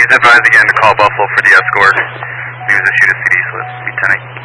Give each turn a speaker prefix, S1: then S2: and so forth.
S1: He's advised again to call Buffalo for the escort. He was issued a CD slip. Lieutenant